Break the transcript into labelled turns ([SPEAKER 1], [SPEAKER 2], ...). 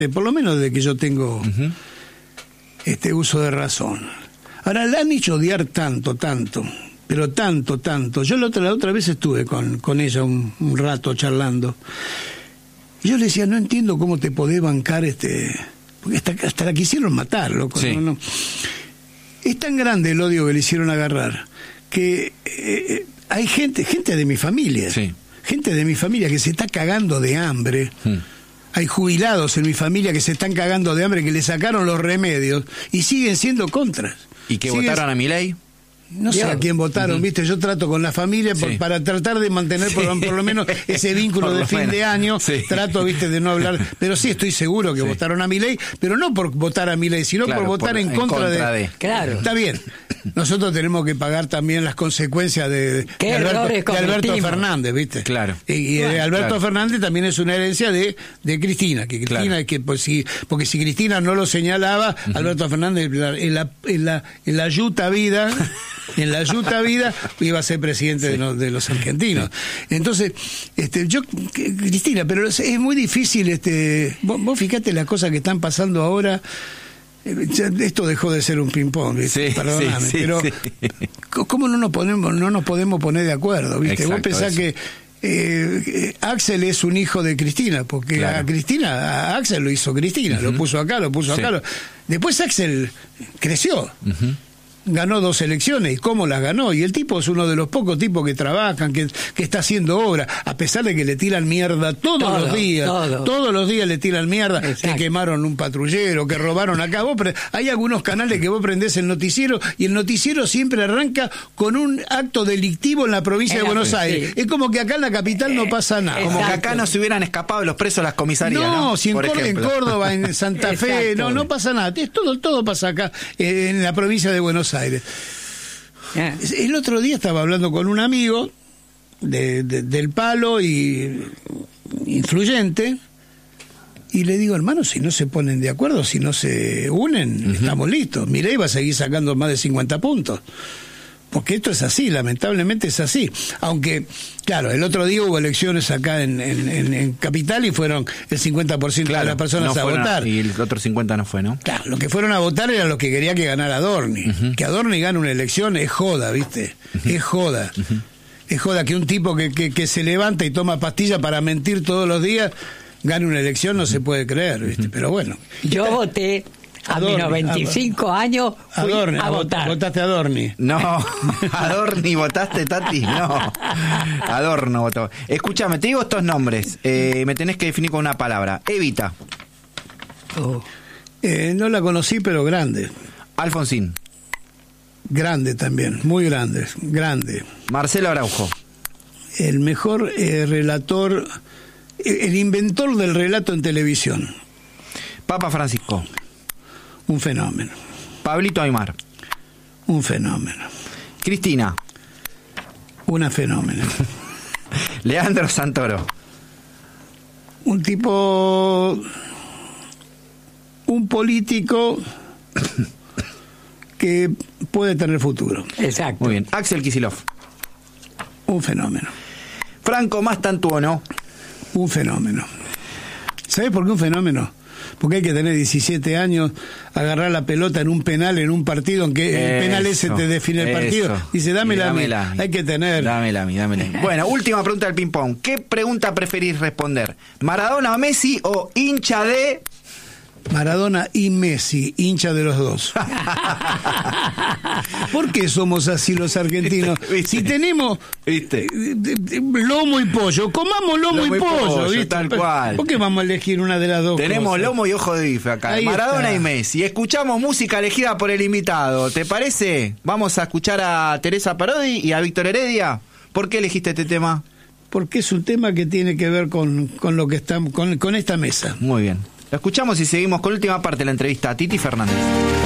[SPEAKER 1] por lo menos desde que yo tengo uso de razón. Ahora, la han hecho odiar tanto, pero tanto. Yo la otra vez estuve con ella un rato charlando. Y yo le decía, no entiendo cómo te podés bancar porque hasta la quisieron matar, loco.
[SPEAKER 2] Sí.
[SPEAKER 1] No. Es tan grande el odio que le hicieron agarrar que hay gente de mi familia.
[SPEAKER 2] Sí.
[SPEAKER 1] Gente de mi familia que se está cagando de hambre. Hay jubilados en mi familia que se están cagando de hambre, que le sacaron los remedios y siguen siendo contras.
[SPEAKER 2] ¿Y que votaron a Milei?
[SPEAKER 1] No sé a quién votaron, ¿viste? Yo trato con la familia para tratar de mantener por lo menos ese vínculo de fin de año. Sí. Trato, ¿viste? De no hablar. Pero sí estoy seguro que votaron a Milei, pero no por votar a Milei, sino por votar en contra de...
[SPEAKER 3] Claro.
[SPEAKER 1] Está bien. Nosotros tenemos que pagar también las consecuencias de Alberto Fernández, ¿viste?
[SPEAKER 2] Claro.
[SPEAKER 1] Y Alberto Fernández también es una herencia de Cristina, que Cristina porque si Cristina no lo señalaba, Alberto Fernández en la yuta vida iba a ser presidente de los argentinos. Entonces, Cristina, pero es muy difícil, vos fijate las cosas que están pasando ahora. Esto dejó de ser un ping-pong, ¿viste? Perdóname, pero ¿cómo no nos podemos poner de acuerdo, ¿viste?
[SPEAKER 2] Exacto,
[SPEAKER 1] vos pensás que Axel es un hijo de Cristina, porque a Axel lo hizo Cristina, lo puso acá. Después Axel creció. Ganó 2 elecciones, ¿y cómo las ganó? Y el tipo es uno de los pocos tipos que trabajan, que está haciendo obra, a pesar de que le tiran mierda todos los días. Todos los días le tiran mierda. Exacto. Que quemaron un patrullero, que robaron acá. Hay algunos canales que vos prendés el noticiero y el noticiero siempre arranca con un acto delictivo en la provincia de Buenos Aires. Es como que acá en la capital no pasa nada.
[SPEAKER 2] Como que acá no se hubieran escapado los presos a las comisarías. No,
[SPEAKER 1] si en Córdoba, en Santa Fe, no pasa nada. Todo pasa acá en la provincia de Buenos Aires. El otro día estaba hablando con un amigo del palo y influyente y le digo, hermano, si no se ponen de acuerdo, si no se unen, estamos listos. Milei va a seguir sacando más de 50 puntos. Porque esto es así, lamentablemente es así. Aunque, claro, el otro día hubo elecciones acá en Capital y fueron el 50% de las personas a votar.
[SPEAKER 2] Y el otro 50% no fue, ¿no?
[SPEAKER 1] Claro, los que fueron a votar eran los que quería que ganara Adorni. Que Adorni gane una elección es joda, ¿viste? Es joda. Es joda que un tipo que se levanta y toma pastillas para mentir todos los días gane una elección, no se puede creer, ¿viste? Pero bueno.
[SPEAKER 3] Yo voté... A mis 95 años fui a votar.
[SPEAKER 1] ¿Votaste a Adorni?
[SPEAKER 2] No, Adorni votaste, Tati, no. Adorno votó. Escúchame, te digo estos nombres, me tenés que definir con una palabra. Evita.
[SPEAKER 1] No la conocí, pero grande.
[SPEAKER 2] Alfonsín.
[SPEAKER 1] Grande también, muy grande.
[SPEAKER 2] Marcelo Araujo.
[SPEAKER 1] El mejor relator, el inventor del relato en televisión.
[SPEAKER 2] Papa Francisco.
[SPEAKER 1] Un fenómeno.
[SPEAKER 2] Pablito Aymar.
[SPEAKER 1] Un fenómeno.
[SPEAKER 2] Cristina.
[SPEAKER 1] Una fenómeno.
[SPEAKER 2] Leandro Santoro.
[SPEAKER 1] Un tipo... Un político que puede tener futuro.
[SPEAKER 3] Exacto.
[SPEAKER 2] Muy bien. Axel Kicillof.
[SPEAKER 1] Un fenómeno.
[SPEAKER 2] Franco Mastantuono.
[SPEAKER 1] Un fenómeno. ¿Sabes por qué un fenómeno? Porque hay que tener 17 años, agarrar la pelota en un penal, en un partido, en que el penal ese te define el partido. Dice, dámela a mí. Hay que tener.
[SPEAKER 2] Dámela a mí. Bueno, última pregunta del ping-pong. ¿Qué pregunta preferís responder? ¿Maradona o Messi o hincha de...?
[SPEAKER 1] Maradona y Messi, hincha de los dos. ¿Por qué somos así los argentinos?
[SPEAKER 2] ¿Viste?
[SPEAKER 1] Si tenemos lomo y pollo, comamos lomo y pollo, ¿viste?
[SPEAKER 2] Tal cual.
[SPEAKER 1] ¿Por qué vamos a elegir una de las dos
[SPEAKER 2] Tenemos
[SPEAKER 1] cosas?
[SPEAKER 2] lomo y ojo de bife acá.
[SPEAKER 1] Ahí
[SPEAKER 2] Maradona
[SPEAKER 1] está.
[SPEAKER 2] y Messi. Escuchamos música elegida por el invitado. ¿Te parece? Vamos a escuchar a Teresa Parodi y a Víctor Heredia. ¿Por qué elegiste este tema?
[SPEAKER 1] Porque es un tema que tiene que ver con lo que estamos, con esta mesa.
[SPEAKER 2] Muy bien. Lo escuchamos y seguimos con la última parte de la entrevista a Titi Fernández.